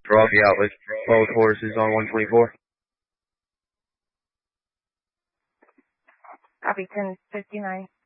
Rocky out with both horses on 124. Copy 1059.